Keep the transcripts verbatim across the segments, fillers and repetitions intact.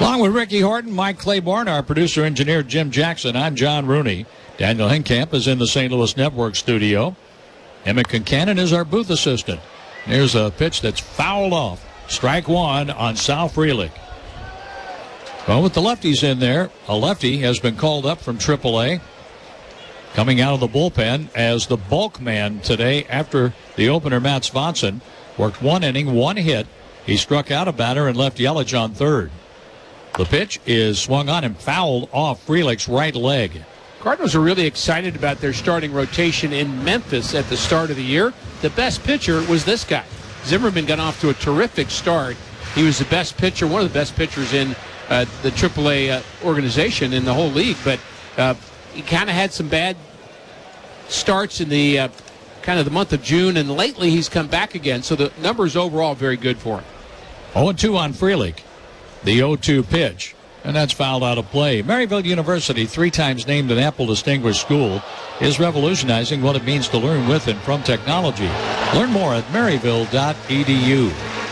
Along with Ricky Horton, Mike Claiborne, our producer-engineer Jim Jackson, I'm John Rooney. Daniel Hinkamp is in the Saint Louis Network studio. Emmett Concannon is our booth assistant. Here's a pitch that's fouled off. Strike one on Sal Frelick. Well, with the lefties in there, a lefty has been called up from triple A. Coming out of the bullpen as the bulk man today after the opener, Matt Swanson, worked one inning, one hit. He struck out a batter and left Yelich on third. The pitch is swung on and fouled off Frelick's right leg. Cardinals are really excited about their starting rotation in Memphis at the start of the year. The best pitcher was this guy. Zimmerman got off to a terrific start. He was the best pitcher, one of the best pitchers in uh, the triple A uh, organization in the whole league, but uh, he kind of had some bad starts in the uh, kind of the month of June, and lately he's come back again, so the numbers overall very good for him. oh two on Frelick. The oh two pitch, and that's fouled out of play. Maryville University, three times named an Apple Distinguished School, is revolutionizing what it means to learn with and from technology. Learn more at maryville dot e d u.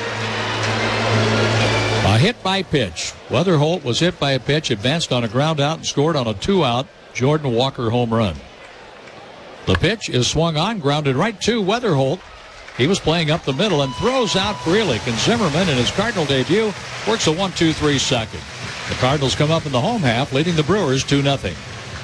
A hit by pitch. Weatherholt was hit by a pitch, advanced on a ground out, and scored on a two-out Jordan Walker home run. The pitch is swung on, grounded right to Weatherholt. He was playing up the middle and throws out Frelick, and Zimmerman in his Cardinal debut works a one two three second. The Cardinals come up in the home half, leading the Brewers two nothing.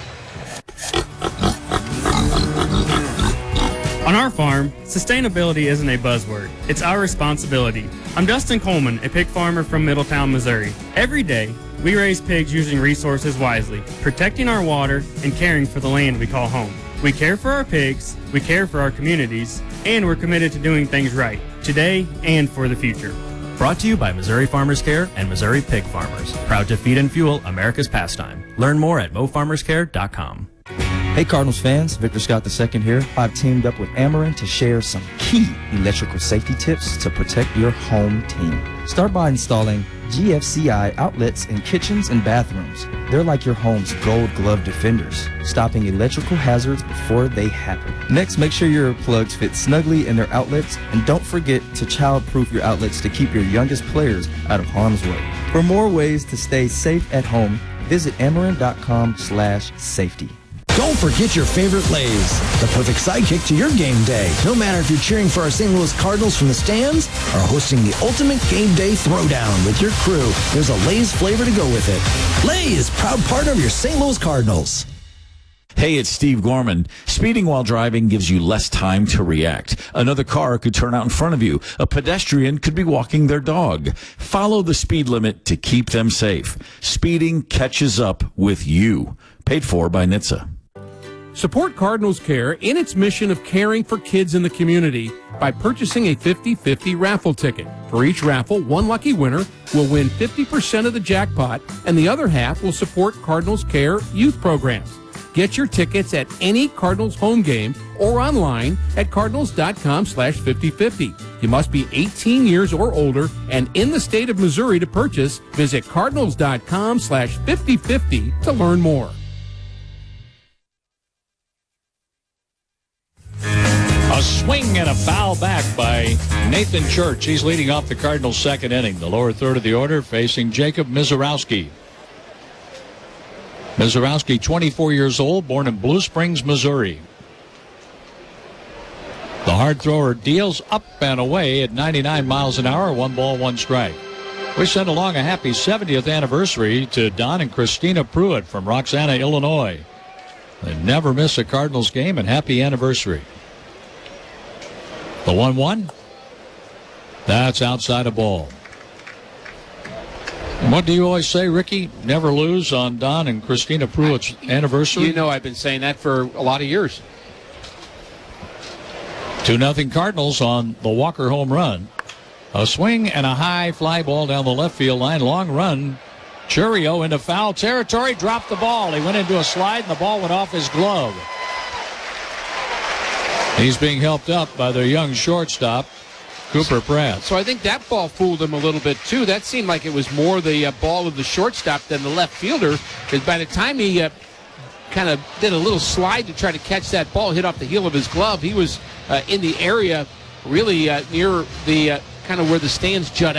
On our farm, sustainability isn't a buzzword. It's our responsibility. I'm Dustin Coleman, a pig farmer from Middletown, Missouri. Every day, we raise pigs using resources wisely, protecting our water and caring for the land we call home. We care for our pigs, we care for our communities, and we're committed to doing things right, today and for the future. Brought to you by Missouri Farmers Care and Missouri Pig Farmers. Proud to feed and fuel America's pastime. Learn more at mo farmers care dot com. Hey Cardinals fans, Victor Scott the second here. I've teamed up with Ameren to share some key electrical safety tips to protect your home team. Start by installing G F C I outlets in kitchens and bathrooms. They're like your home's gold glove defenders, stopping electrical hazards before they happen. Next, make sure your plugs fit snugly in their outlets, and don't forget to child-proof your outlets to keep your youngest players out of harm's way. For more ways to stay safe at home, visit ameren dot com slash safety. Don't forget your favorite Lay's, the perfect sidekick to your game day. No matter if you're cheering for our Saint Louis Cardinals from the stands or hosting the ultimate game day throwdown with your crew, there's a Lay's flavor to go with it. Lay's, proud partner of your Saint Louis Cardinals. Hey, it's Steve Gorman. Speeding while driving gives you less time to react. Another car could turn out in front of you. A pedestrian could be walking their dog. Follow the speed limit to keep them safe. Speeding catches up with you. Paid for by N H T S A. Support Cardinals Care in its mission of caring for kids in the community by purchasing a fifty fifty raffle ticket. For each raffle, one lucky winner will win fifty percent of the jackpot, and the other half will support Cardinals Care youth programs. Get your tickets at any Cardinals home game or online at cardinals dot com slash fifty fifty. You must be eighteen years or older and in the state of Missouri to purchase. Visit cardinals dot com slash fifty fifty to learn more. A swing and a foul back by Nathan Church. He's leading off the Cardinals' second inning. The lower third of the order facing Jacob Mizorowski. Mizorowski, twenty-four years old, born in Blue Springs, Missouri. The hard thrower deals up and away at ninety-nine miles an hour, one ball, one strike. We send along a happy seventieth anniversary to Don and Christina Pruitt from Roxana, Illinois. They never miss a Cardinals game, and happy anniversary. The one one. That's outside a ball. And what do you always say, Ricky? Never lose on Don and Christina Pruitt's anniversary? You know I've been saying that for a lot of years. two nothing Cardinals on the Walker home run. A swing and a high fly ball down the left field line. Long run. Churio into foul territory. Dropped the ball. He went into a slide, and the ball went off his glove. He's being helped up by their young shortstop, Cooper Pratt. So I think that ball fooled him a little bit, too. That seemed like it was more the uh, ball of the shortstop than the left fielder, because by the time he uh, kind of did a little slide to try to catch that ball, hit off the heel of his glove, he was uh, in the area really uh, near the uh, kind of where the stands jut